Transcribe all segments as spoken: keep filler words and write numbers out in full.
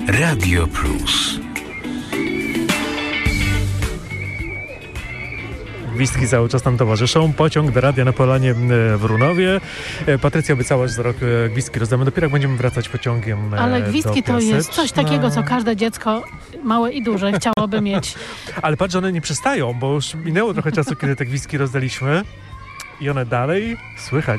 Radio Plus. Gwizdki cały czas nam towarzyszą. Pociąg do radia na Polanie w Runowie. Patrycja obiecała, że za rok gwizdki rozdamy. Dopiero jak będziemy wracać pociągiem. Ale gwizdki to jest coś takiego, co każde dziecko, małe i duże, chciałoby mieć. Ale patrz, że one nie przestają, bo już minęło trochę czasu, kiedy te gwizdki rozdaliśmy. I one dalej słychać.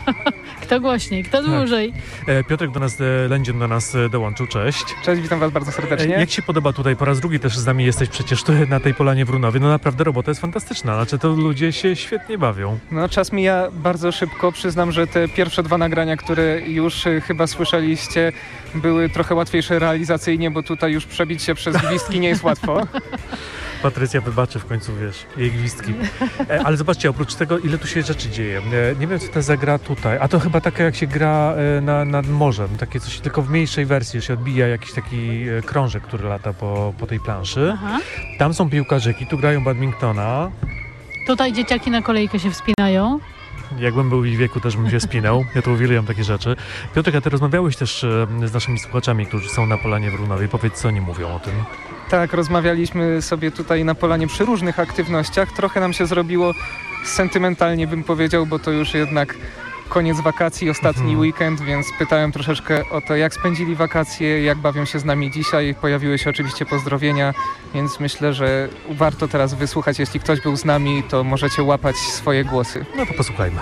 Kto głośniej, kto dłużej. Tak. Piotrek do nas, Lędzin do nas dołączył. Cześć. Cześć, witam was bardzo serdecznie. Jak ci podoba tutaj? Po raz drugi też z nami jesteś przecież tu na tej polanie w Runowie. No naprawdę robota jest fantastyczna. Znaczy to ludzie się świetnie bawią. No czas mija bardzo szybko. Przyznam, że te pierwsze dwa nagrania, które już y, chyba słyszeliście, były trochę łatwiejsze realizacyjnie, bo tutaj już przebić się przez gwizdki nie jest łatwo. Patrycja wybaczy w końcu, wiesz, jej gwizdki. E, ale zobaczcie, oprócz tego, ile tu się rzeczy dzieje. E, nie wiem, co to za gra tutaj. A to chyba taka, jak się gra e, na, nad morzem. Takie coś, tylko w mniejszej wersji, że się odbija jakiś taki e, krążek, który lata po, po tej planszy. Aha. Tam są piłkarzyki, tu grają badmintona. Tutaj dzieciaki na kolejkę się wspinają. Jakbym był w ich wieku, też bym się spinał. Ja to uwielbiam takie rzeczy. Piotrek, a ty rozmawiałeś też e, z naszymi słuchaczami, którzy są na polanie w Runowie. Powiedz, co oni mówią o tym. Tak, rozmawialiśmy sobie tutaj na polanie przy różnych aktywnościach. Trochę nam się zrobiło sentymentalnie, bym powiedział, bo to już jednak koniec wakacji, ostatni mhm. weekend, więc pytałem troszeczkę o to, jak spędzili wakacje, jak bawią się z nami dzisiaj. Pojawiły się oczywiście pozdrowienia, więc myślę, że warto teraz wysłuchać. Jeśli ktoś był z nami, to możecie łapać swoje głosy. No to posłuchajmy.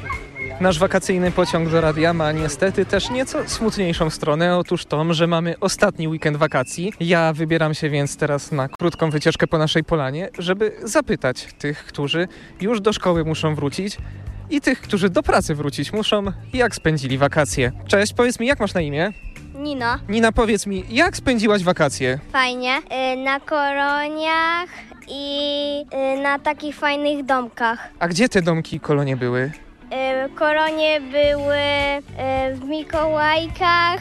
Nasz wakacyjny pociąg do radia ma niestety też nieco smutniejszą stronę. Otóż to, że mamy ostatni weekend wakacji. Ja wybieram się więc teraz na krótką wycieczkę po naszej polanie, żeby zapytać tych, którzy już do szkoły muszą wrócić i tych, którzy do pracy wrócić muszą, jak spędzili wakacje. Cześć, powiedz mi, jak masz na imię? Nina. Nina, powiedz mi, jak spędziłaś wakacje? Fajnie. Y, na koloniach i y, na takich fajnych domkach. A gdzie te domki i kolonie były? Y, kolonie były y, w Mikołajkach,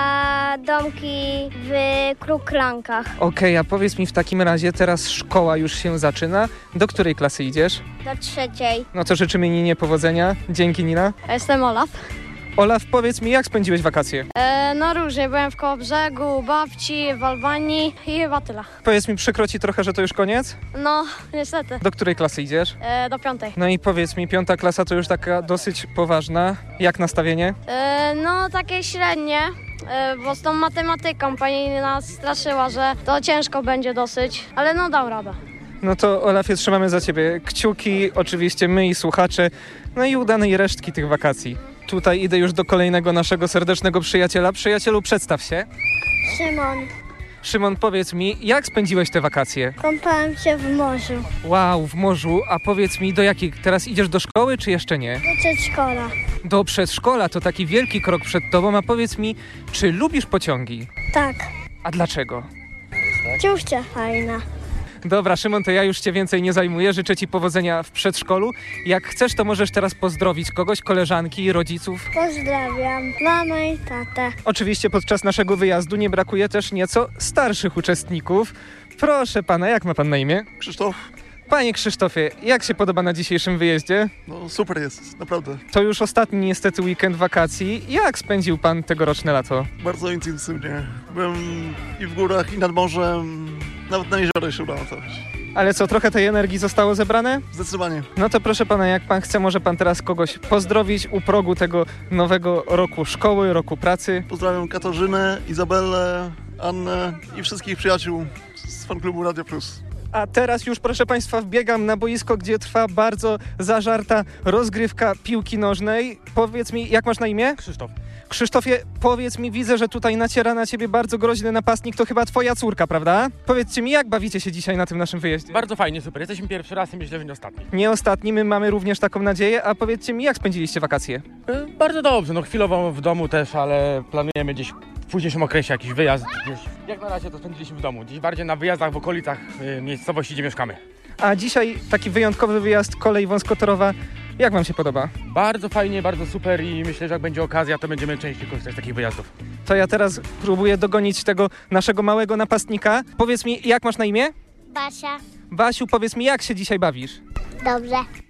a domki w Kruklankach. Okej, a powiedz mi w takim razie, teraz szkoła już się zaczyna. Do której klasy idziesz? Do trzeciej. No to życzymy Ninie powodzenia. Dzięki, Nina. Jestem Olaf. Olaf, powiedz mi, jak spędziłeś wakacje? E, no różnie, byłem w Kołobrzegu, babci, w Albanii i chyba tyle. Powiedz mi, przykro ci trochę, że to już koniec? No, niestety. Do której klasy idziesz? E, do piątej. No i powiedz mi, piąta klasa to już taka dosyć poważna. Jak nastawienie? E, no takie średnie, e, bo z tą matematyką pani nas straszyła, że to ciężko będzie dosyć, ale no dam radę. No to Olafie, trzymamy za ciebie kciuki, oczywiście my i słuchacze, no i udanej resztki tych wakacji. Tutaj idę już do kolejnego naszego serdecznego przyjaciela. Przyjacielu, przedstaw się. Szymon. Szymon, powiedz mi, jak spędziłeś te wakacje? Kąpałem się w morzu. Wow, w morzu, a powiedz mi, do jakiej? Teraz idziesz do szkoły, czy jeszcze nie? Do przedszkola. Do przedszkola, to taki wielki krok przed tobą, a powiedz mi, czy lubisz pociągi? Tak. A dlaczego? Ciuchcia fajna. Dobra, Szymon, to ja już cię więcej nie zajmuję. Życzę ci powodzenia w przedszkolu. Jak chcesz, to możesz teraz pozdrowić kogoś, koleżanki, rodziców. Pozdrawiam mamę i tatę. Oczywiście podczas naszego wyjazdu nie brakuje też nieco starszych uczestników. Proszę pana, jak ma pan na imię? Krzysztof, Panie Krzysztofie, jak się podoba na dzisiejszym wyjeździe? no super jest, naprawdę. To już ostatni niestety weekend wakacji. Jak spędził pan tegoroczne lato? Bardzo intensywnie. Byłem i w górach, i nad morzem, nawet na jeziorze się udało coś. Ale co, trochę tej energii zostało zebrane? Zdecydowanie. No to proszę pana, jak pan chce, może pan teraz kogoś pozdrowić u progu tego nowego roku szkoły, roku pracy. Pozdrawiam Katarzynę, Izabelę, Annę i wszystkich przyjaciół z fanklubu Radio Plus. A teraz już, proszę państwa, wbiegam na boisko, gdzie trwa bardzo zażarta rozgrywka piłki nożnej. Powiedz mi, jak masz na imię? Krzysztof. Krzysztofie, powiedz mi, widzę, że tutaj naciera na ciebie bardzo groźny napastnik, to chyba twoja córka, prawda? Powiedzcie mi, jak bawicie się dzisiaj na tym naszym wyjeździe? Bardzo fajnie, super. Jesteśmy pierwszy raz i myślę, że nie ostatni. Nie ostatni, my mamy również taką nadzieję, a powiedzcie mi, jak spędziliście wakacje? E, bardzo dobrze, no chwilowo w domu też, ale planujemy gdzieś w późniejszym okresie jakiś wyjazd. Gdzieś. Jak na razie to spędziliśmy w domu, gdzieś bardziej na wyjazdach w okolicach y, miejscowości, gdzie mieszkamy. A dzisiaj taki wyjątkowy wyjazd, kolej wąskotorowa. Jak wam się podoba? Bardzo fajnie, bardzo super i myślę, że jak będzie okazja, to będziemy częściej korzystać z takich wyjazdów. To ja teraz próbuję dogonić tego naszego małego napastnika. Powiedz mi, jak masz na imię? Basia. Basiu, powiedz mi, jak się dzisiaj bawisz? Dobrze.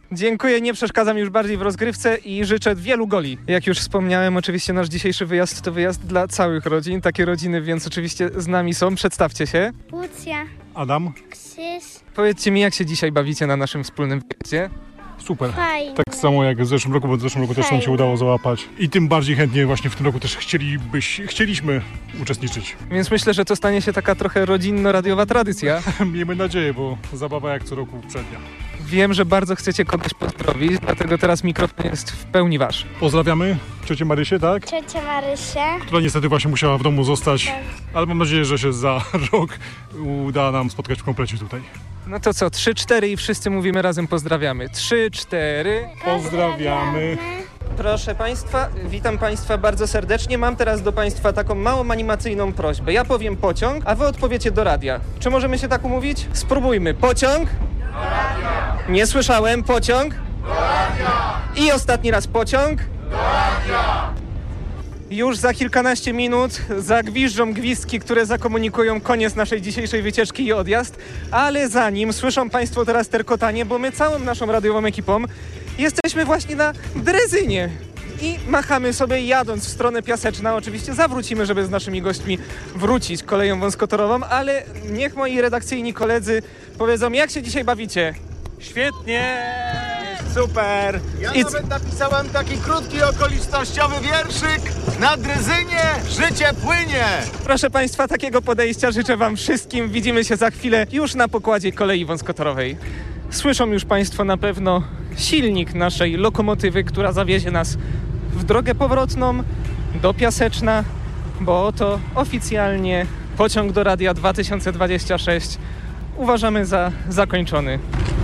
Dziękuję, nie przeszkadzam już bardziej w rozgrywce i życzę wielu goli. Jak już wspomniałem, oczywiście nasz dzisiejszy wyjazd to wyjazd dla całych rodzin. Takie rodziny, więc oczywiście z nami są. Przedstawcie się. Łucja, Adam? Krzyż, Powiedzcie mi, jak się dzisiaj bawicie na naszym wspólnym wyjeździe? Super. fajnie. Tak samo jak w zeszłym roku, bo w zeszłym roku też nam się udało załapać. I tym bardziej chętnie właśnie w tym roku też chcielibyś, chcieliśmy uczestniczyć. Więc myślę, że to stanie się taka trochę rodzinno-radiowa tradycja. Miejmy nadzieję, bo zabawa jak co roku przednia. Wiem, że bardzo chcecie kogoś pozdrowić, dlatego teraz mikrofon jest w pełni wasz. Pozdrawiamy ciocię Marysię, tak? Ciocię Marysię. Która niestety właśnie musiała w domu zostać, ale mam nadzieję, że się za rok uda nam spotkać w komplecie tutaj. No to co, trzy, cztery i wszyscy mówimy razem pozdrawiamy. Trzy, cztery. Pozdrawiamy. Proszę Państwa, witam Państwa bardzo serdecznie. Mam teraz do Państwa taką małą animacyjną prośbę. Ja powiem pociąg, a Wy odpowiecie do radia. Czy możemy się tak umówić? Spróbujmy. Pociąg? Do radia. Nie słyszałem. Pociąg? Do radia. I ostatni raz pociąg? Do radia. Już za kilkanaście minut zagwiżdżą gwizdki, które zakomunikują koniec naszej dzisiejszej wycieczki i odjazd, ale zanim słyszą Państwo teraz terkotanie, bo my całą naszą radiową ekipą jesteśmy właśnie na Drezynie i machamy sobie jadąc w stronę Piaseczna. Oczywiście zawrócimy, żeby z naszymi gośćmi wrócić koleją wąskotorową, ale niech moi redakcyjni koledzy powiedzą, jak się dzisiaj bawicie. Świetnie! Super! Ja I- nawet napisałem taki krótki, okolicznościowy wierszyk. Na Drezynie życie płynie. Proszę Państwa, takiego podejścia życzę Wam wszystkim. Widzimy się za chwilę już na pokładzie kolei wąskotorowej. Słyszą już Państwo na pewno silnik naszej lokomotywy, która zawiezie nas w drogę powrotną do Piaseczna, bo oto oficjalnie pociąg do Radia dwa tysiące dwadzieścia sześć uważamy za zakończony.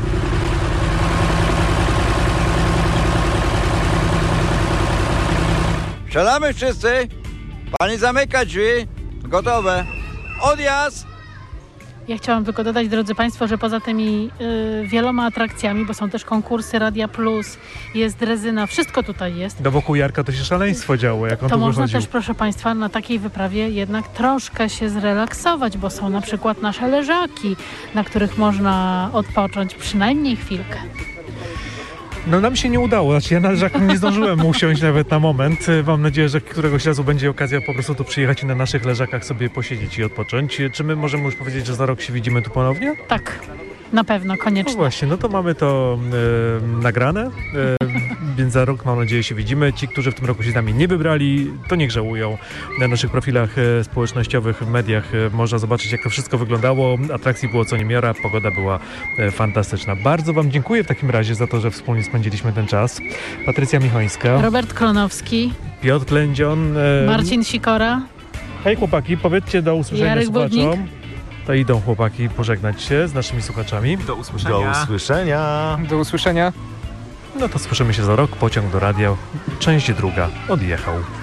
Wsiadamy wszyscy. Pani zamyka drzwi. Gotowe. Odjazd. Ja chciałam tylko dodać, drodzy Państwo, że poza tymi y, wieloma atrakcjami, bo są też konkursy Radia Plus, jest Drezyna, wszystko tutaj jest. Do wokół Jarka to się szaleństwo działo, jak on To tu można wychodził. też, proszę Państwa, na takiej wyprawie jednak troszkę się zrelaksować, bo są na przykład nasze leżaki, na których można odpocząć przynajmniej chwilkę. No nam się nie udało, znaczy ja na leżaku nie zdążyłem usiąść nawet na moment. Mam nadzieję, że któregoś razu będzie okazja po prostu tu przyjechać i na naszych leżakach sobie posiedzieć i odpocząć. Czy my możemy już powiedzieć, że za rok się widzimy tu ponownie? Tak, na pewno, No koniecznie. właśnie, no to mamy to e, nagrane, e, więc za rok mam nadzieję się widzimy. Ci, którzy w tym roku się z nami nie wybrali, to niech żałują. Na naszych profilach e, społecznościowych, w mediach e, można zobaczyć, jak to wszystko wyglądało. Atrakcji było co niemiara, pogoda była e, fantastyczna. Bardzo Wam dziękuję w takim razie za to, że wspólnie spędziliśmy ten czas. Patrycja Michońska, Robert Klonowski, Piotr Klędzion. E, Marcin Sikora. Hej chłopaki, powiedzcie do usłyszenia Jarek słuchaczom. Budnik. To idą chłopaki pożegnać się z naszymi słuchaczami. Do usłyszenia. Do usłyszenia. Do usłyszenia. No to słyszymy się za rok. Pociąg do radia. Część druga. Odjechał.